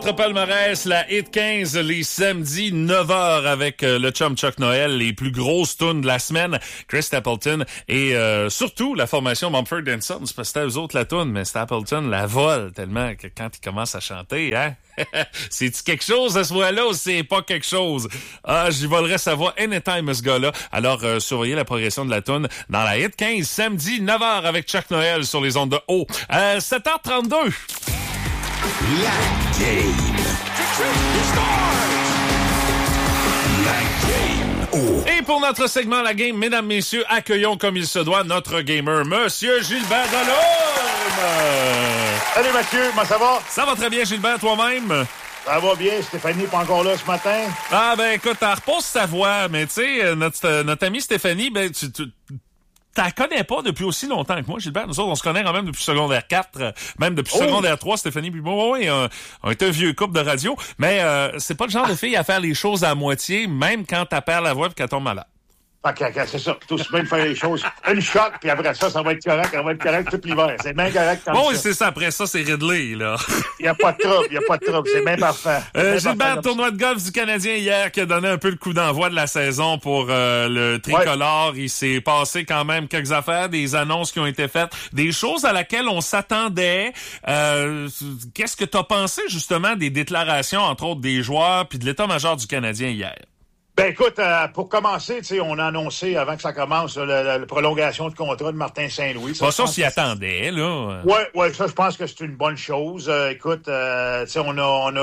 Notre palmarès, la Hit 15, les samedis 9h avec le chum Chuck Noël, les plus grosses tunes de la semaine, Chris Stapleton et surtout la formation Mumford & Sons, parce que c'était eux autres la tune, mais Stapleton la vole tellement que quand il commence à chanter, hein, c'est-tu quelque chose à ce moment-là ou c'est pas quelque chose? Ah, j'y volerais sa voix anytime ce gars-là. Alors, surveillez la progression de la tune dans la Hit 15, samedi 9h avec Chuck Noël sur les ondes de haut. 7h32. La game. La game. Et pour notre segment La Game, mesdames, messieurs, accueillons comme il se doit notre gamer, Monsieur Gilbert Delorme. Salut Mathieu, comment ça va? Ça va très bien, Gilbert, toi-même? Ça va bien, Stéphanie pas encore là ce matin? Ah ben écoute, elle repose sa voix, mais tu sais, notre amie Stéphanie, ben tu t'en connais pas depuis aussi longtemps que moi, Gilbert. Nous autres, on se connaît quand même depuis secondaire 4, même depuis secondaire 3, Stéphanie. Puis bon, oui, on est un vieux couple de radio. Mais c'est pas le genre de fille à faire les choses à moitié, même quand elle perd la voix et qu'elle tombe malade. OK, c'est ça. Tout aussi bien de faire les choses. Une shot, puis après ça va être correct. Ça va être correct tout l'hiver. C'est bien correct comme ça. Oui, c'est ça. Après ça, c'est Ridley, là. Il n'y a pas de trouble. C'est bien parfait. Gilbert, tournoi de golf du Canadien hier qui a donné un peu le coup d'envoi de la saison pour le tricolore. Ouais. Il s'est passé quand même quelques affaires, des annonces qui ont été faites, des choses à laquelle on s'attendait. Qu'est-ce que tu as pensé, justement, des déclarations, entre autres, des joueurs puis de l'état-major du Canadien hier? Ben écoute, pour commencer, on a annoncé avant que ça commence la prolongation de contrat de Martin Saint-Louis. Ça s'y attendait, là. Ouais, ça je pense que c'est une bonne chose. Écoute, on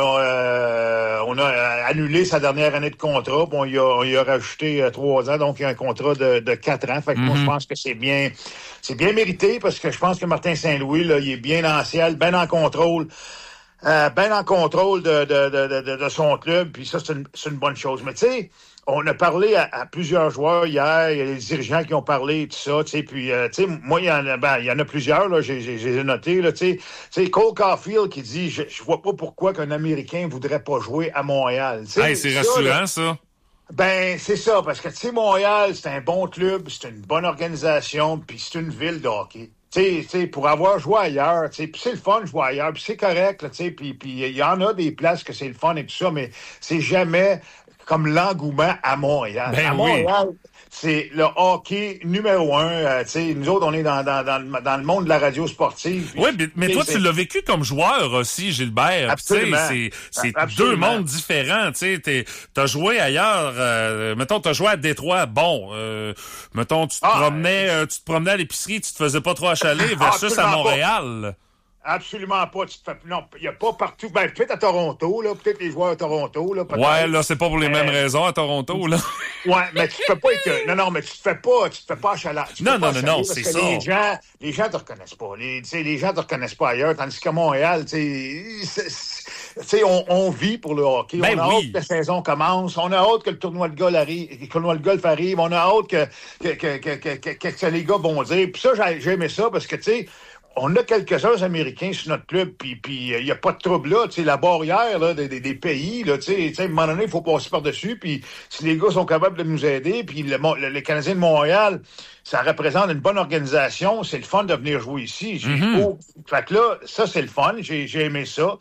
a annulé sa dernière année de contrat, puis on y a rajouté 3 ans, donc il y a un contrat de 4 ans. Fait que moi je pense que c'est bien mérité parce que je pense que Martin Saint-Louis, là, il est bien en ciel, bien en contrôle. Ben en contrôle de son club, puis ça, c'est une bonne chose. Mais tu sais, on a parlé à plusieurs joueurs hier, il y a les dirigeants qui ont parlé, tout ça, tu sais, puis, tu sais, moi, il y en a plusieurs, là, j'ai noté, là, tu sais, Cole Caulfield qui dit, je vois pas pourquoi qu'un Américain voudrait pas jouer à Montréal. Hey, c'est rassurant, ça. Ben, c'est ça, parce que, tu sais, Montréal, c'est un bon club, c'est une bonne organisation, puis c'est une ville de hockey. Tu sais, pour avoir joué ailleurs, tu sais, puis c'est le fun de jouer ailleurs, puis c'est correct, tu sais, puis il y en a des places que c'est le fun et tout ça, mais c'est jamais comme l'engouement à Montréal. Ben à Montréal, c'est le hockey numéro 1. Tu sais, nous autres, on est dans le monde de la radio sportive. Oui, mais toi, tu l'as vécu comme joueur aussi, Gilbert. Absolument. C'est deux mondes différents. Tu sais, t'as joué ailleurs. Mettons, t'as joué à Détroit. Bon, mettons, tu te promenais à l'épicerie, tu te faisais pas trop achaler versus à Montréal. Absolument pas. Non, il n'y a pas partout. Ben, peut-être à Toronto, là. Peut-être les joueurs à Toronto, là. Ouais, là, c'est pas pour les mêmes raisons à Toronto, là. Ouais, mais tu te fais pas être... Non, mais tu te fais pas achaler. Non, c'est ça. Les gens te reconnaissent pas. Les gens te reconnaissent pas ailleurs, tandis qu'à Montréal, tu sais, on vit pour le hockey. Ben on a hâte que la saison commence. On a hâte que le tournoi de golf arrive. On a hâte que les gars vont dire. Puis ça, j'ai aimé ça parce que, tu sais, on a quelques-uns Américains sur notre club, puis il n'y a pas de trouble là. Tu sais, la barrière là, des pays, là, tu sais, à un moment donné, il faut passer par-dessus. Puis si les gars sont capables de nous aider, puis les Canadiens de Montréal, ça représente une bonne organisation. C'est le fun de venir jouer ici. Fait que là, ça, c'est le fun. J'ai aimé ça.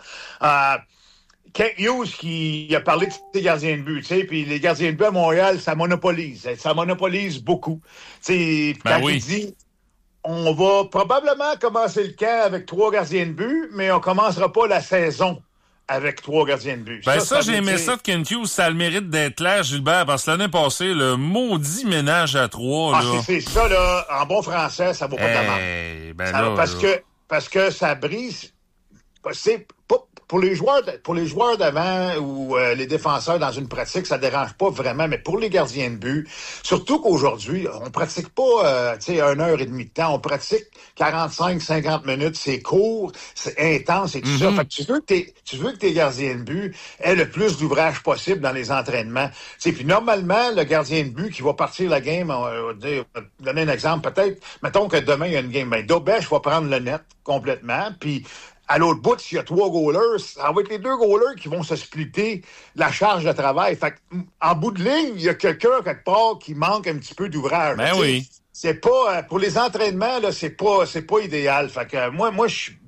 Kent Hughes qui a parlé de ses gardiens de but, tu sais, puis les gardiens de but à Montréal, ça monopolise beaucoup. Tu sais, il dit... On va probablement commencer le camp avec 3 gardiens de but, mais on commencera pas la saison avec 3 gardiens de but. Ben ça j'ai aimé ça de Kent Hughes, ça a le mérite d'être clair, Gilbert, parce que l'année passée, le maudit ménage à 3, là. C'est ça, là, en bon français, ça vaut pas de la mort. Parce que ça brise... C'est pas... Pour les joueurs d'avant ou les défenseurs dans une pratique, ça dérange pas vraiment, mais pour les gardiens de but, surtout qu'aujourd'hui, on pratique pas 1h30 de temps, on pratique 45-50 minutes, c'est court, c'est intense et tout ça. Fait que tu veux que tes gardiens de but aient le plus d'ouvrage possible dans les entraînements. Puis normalement, le gardien de but qui va partir la game, donner un exemple, peut-être, mettons que demain il y a une game, ben Dobèche va prendre le net complètement, puis à l'autre bout, s'il y a 3 goalers, ça va être les 2 goalers qui vont se splitter la charge de travail. Fait en bout de ligne, il y a quelqu'un quelque part qui manque un petit peu d'ouvrage. Ben oui. C'est pas pour les entraînements là, c'est pas idéal. Fait que moi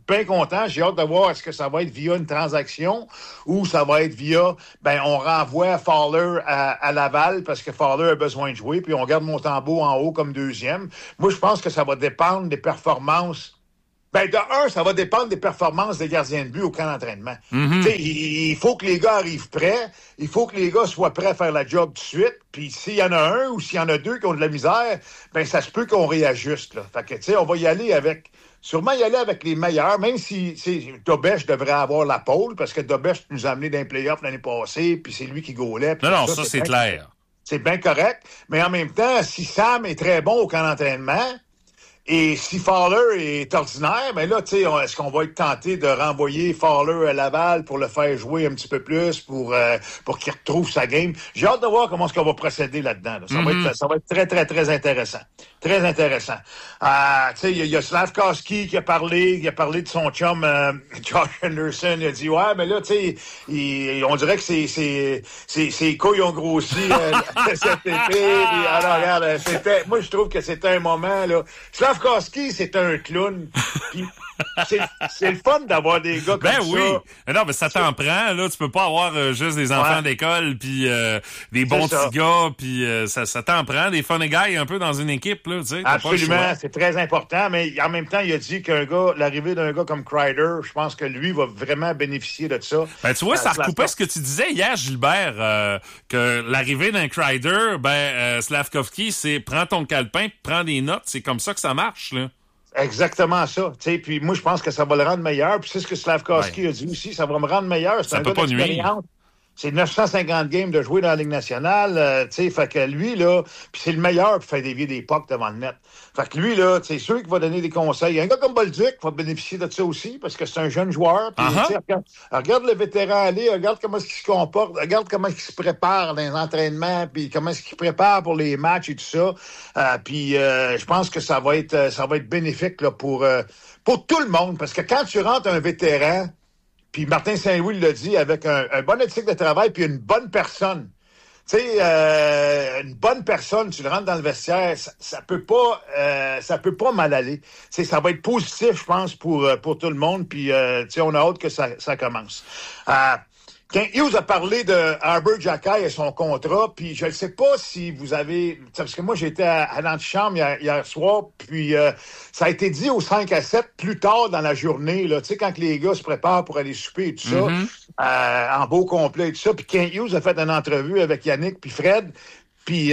bien content. J'ai hâte de voir est-ce que ça va être via une transaction ou ça va être via, on renvoie Fowler à Laval parce que Fowler a besoin de jouer, puis on garde Montembeault en haut comme deuxième. Moi, je pense que ça va dépendre des performances. De un, ça va dépendre des performances des gardiens de but au camp d'entraînement. Mm-hmm. Il faut que les gars arrivent prêts. Il faut que les gars soient prêts à faire la job tout de suite. Puis s'il y en a un ou s'il y en a deux qui ont de la misère, ça se peut qu'on réajuste. Là. Fait que, on va sûrement y aller avec les meilleurs, même si Dobèche devrait avoir la pole, parce que Dobèche nous a amené dans les playoffs l'année passée, puis c'est lui qui gaulait. Non, ça c'est clair. C'est bien correct. Mais en même temps, si Sam est très bon au camp d'entraînement, et si Fowler est ordinaire, là, est-ce qu'on va être tenté de renvoyer Fowler à Laval pour le faire jouer un petit peu plus, pour qu'il retrouve sa game? J'ai hâte de voir comment est-ce qu'on va procéder là-dedans. Là. Ça va être très, très, très intéressant. Très intéressant. Il y a Slavkovski qui a parlé de son chum Josh Anderson. Il a dit, ouais, mais là, on dirait que ses couilles ont grossi cet été. Regarde, moi, je trouve que c'était un moment, là. Slavkovski, c'est un clown. Puis, c'est le fun d'avoir des gars comme ça. Oui. Mais non, mais ça t'en prend, là. Tu peux pas avoir juste des enfants d'école puis des bons petits gars, puis ça t'en prend, des funny guys un peu dans une équipe, là, tu sais. Absolument, c'est très important, mais en même temps, il a dit l'arrivée d'un gars comme Kreider, je pense que lui va vraiment bénéficier de ça. Tu vois, ça recoupait ce que tu disais hier, Gilbert, que l'arrivée d'un Kreider, Slavkovski, c'est prends ton calepin, prends des notes, c'est comme ça que ça marche, là. Exactement ça. Puis moi, je pense que ça va le rendre meilleur. Puis c'est ce que Slavkovski a dit aussi, ça va me rendre meilleur. C'est un gars d'expérience. C'est 950 games de jouer dans la Ligue nationale. Fait que lui, là, puis c'est le meilleur pour faire dévier des pucks devant le net. Fait que lui, là, c'est sûr qu'il va donner des conseils. Un gars comme Bolduc va bénéficier de ça aussi, parce que c'est un jeune joueur. Puis, regarde le vétéran aller, regarde comment il se comporte, regarde comment il se prépare dans les entraînements, puis comment il se prépare pour les matchs et tout ça. Puis je pense que ça va être bénéfique là, pour tout le monde, parce que quand tu rentres un vétéran, puis Martin Saint-Louis l'a dit, avec un bon éthique de travail puis une bonne personne. Tu sais, une bonne personne, tu le rentres dans le vestiaire, ça peut pas mal aller. T'sais, ça va être positif, je pense, pour tout le monde. Puis, on a hâte que ça commence. Quand Hughes a parlé de Arber Xhekaj et son contrat, puis je ne sais pas si vous avez... Parce que moi, j'étais à l'antichambre hier soir, puis ça a été dit au 5-7 plus tard dans la journée, là, tu sais, quand les gars se préparent pour aller souper et tout ça, en beau complet et tout ça, puis quand Hughes a fait une entrevue avec Yannick puis Fred, puis...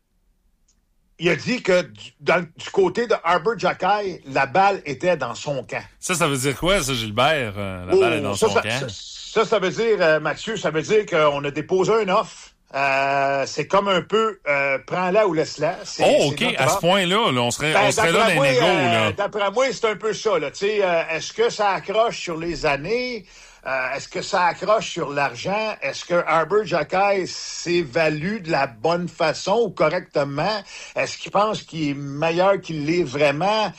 il a dit que du côté de Arber Xhekaj, la balle était dans son camp. Ça veut dire quoi, ça, Gilbert? La balle est dans son camp? Ça veut dire, Mathieu, ça veut dire qu'on a déposé un offre. C'est comme un peu prends-la ou laisse-la. OK, à ce point-là, on serait là dans les négos, là. D'après moi, c'est un peu ça, là. Tu sais, est-ce que ça accroche sur les années? Est-ce que ça accroche sur l'argent? Est-ce que Arber Xhekaj s'évalue de la bonne façon ou correctement? Est-ce qu'il pense qu'il est meilleur qu'il l'est vraiment?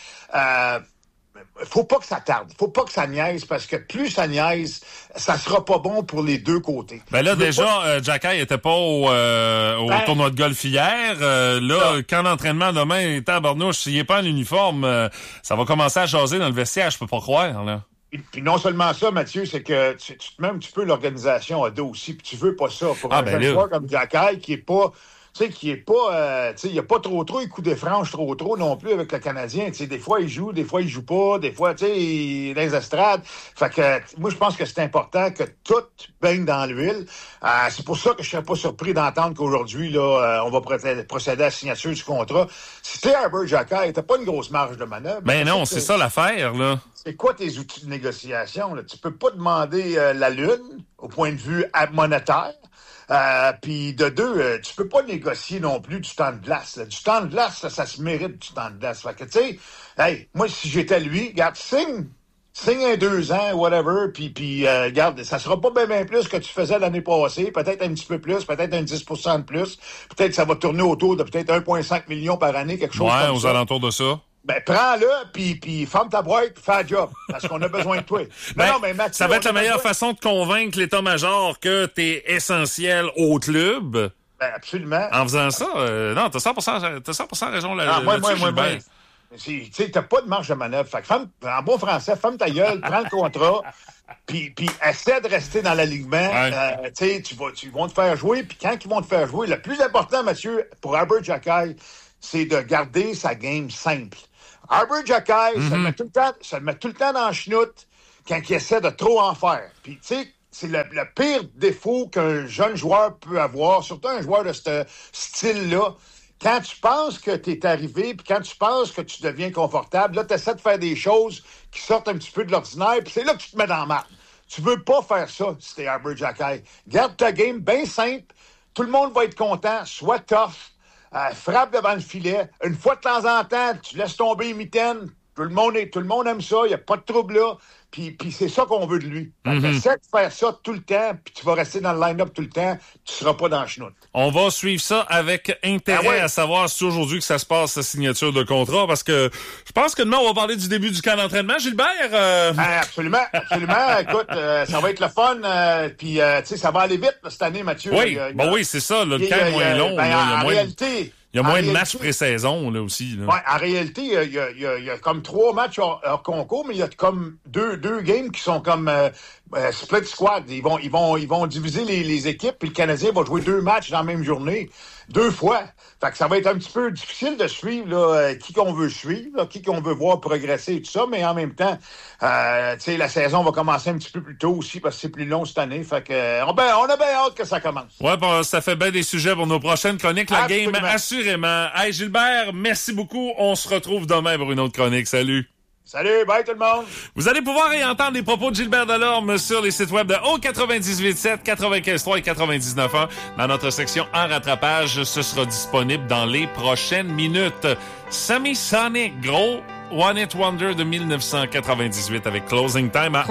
Faut pas que ça tarde. Faut pas que ça niaise, parce que plus ça niaise, ça sera pas bon pour les deux côtés. Là, déjà, Xhekaj était pas au tournoi de golf hier. Quand l'entraînement demain est à Barnouche, s'il est pas en uniforme, ça va commencer à jaser dans le vestiaire, je peux pas croire, là. Puis non seulement ça, Mathieu, c'est que tu te mets un petit peu l'organisation à dos aussi, puis tu veux pas ça. Pour un jeune joueur comme Xhekaj qui est pas... Tu sais, il n'y a pas trop les coups de franche trop non plus avec le Canadien. Tu sais, des fois, il joue pas, des fois, tu sais, il est dans les estrades. Fait que, moi, je pense que c'est important que tout baigne dans l'huile. C'est pour ça que je serais pas surpris d'entendre qu'aujourd'hui, là, on va procéder à la signature du contrat. Si t'es Arber Xhekaj, t'as pas une grosse marge de manœuvre. Ben non, c'est ça l'affaire, là. C'est quoi tes outils de négociation, là? Tu peux pas demander la lune au point de vue monétaire. Puis de deux, tu peux pas négocier non plus du temps de glace. Là. Du temps de glace, là, ça se mérite du temps de glace. Fait que, tu sais, hey, moi, si j'étais lui, regarde, signe un 2 ans, whatever, puis regarde, ça sera pas bien plus que tu faisais l'année passée, peut-être un petit peu plus, peut-être un 10 % de plus, peut-être que ça va tourner autour de peut-être 1,5 million par année, quelque chose comme ça. Ouais, aux alentours de ça. Ben, prends-le, puis ferme ta boîte, puis fais le job, parce qu'on a besoin de toi. Mais Mathieu, ça va être la meilleure façon de convaincre l'état-major que t'es essentiel au club. Ben, absolument. En faisant ça, non, t'as 100% raison là. Moi, Tu sais, t'as pas de marge de manœuvre. Fait que en bon français, ferme ta gueule, prends le contrat, puis essaie de rester dans l'alignement. Ouais. Tu sais, ils vont te faire jouer, puis quand ils vont te faire jouer, le plus important, Mathieu, pour Arber Xhekaj, c'est de garder sa game simple. Arber Xhekaj, ça le met tout le temps dans la chenoute quand il essaie de trop en faire. Puis, tu sais, c'est le pire défaut qu'un jeune joueur peut avoir, surtout un joueur de ce style-là. Quand tu penses que tu es arrivé, puis quand tu penses que tu deviens confortable, là, tu essaies de faire des choses qui sortent un petit peu de l'ordinaire, puis c'est là que tu te mets dans la marde. Tu veux pas faire ça si t'es Arber Xhekaj. Garde ta game bien simple. Tout le monde va être content. Sois tough. Frappe devant le filet. Une fois de temps en temps, tu laisses tomber les mitaines. Tout le monde aime ça. Il n'y a pas de trouble là. Puis c'est ça qu'on veut de lui. Essaie de faire ça tout le temps, puis tu vas rester dans le line-up tout le temps. Tu seras pas dans le chenoute. On va suivre ça avec intérêt à savoir si c'est aujourd'hui que ça se passe, sa signature de contrat, parce que je pense que demain, on va parler du début du camp d'entraînement. Gilbert? Absolument. Écoute, ça va être le fun. Puis, tu sais, ça va aller vite là, cette année, Mathieu. Oui, oui, c'est ça. Le camp est moins long. En réalité... Il y a moins de matchs pré-saison, là, aussi. Là. Ouais, en réalité, il y a comme 3 matchs hors concours, mais il y a comme deux games qui sont comme split squad. Ils vont diviser les équipes, puis le Canadien va jouer 2 matchs dans la même journée, 2 fois. Fait que ça va être un petit peu difficile de suivre là, qui qu'on veut suivre, là, qui qu'on veut voir progresser et tout ça, mais en même temps, tu sais, la saison va commencer un petit peu plus tôt aussi parce que c'est plus long cette année. Fait que on a bien hâte que ça commence. Ouais, ça fait bien des sujets pour nos prochaines chroniques. La Absolument. game, assurément. Hey, Gilbert, merci beaucoup. On se retrouve demain pour une autre chronique. Salut. Salut, bye tout le monde. Vous allez pouvoir entendre les propos de Gilbert Delorme sur les sites web de O98.7, 95.3 et 99.1. Dans notre section en rattrapage, ce sera disponible dans les prochaines minutes. Semisonic, gros One Hit Wonder de 1998 avec Closing Time à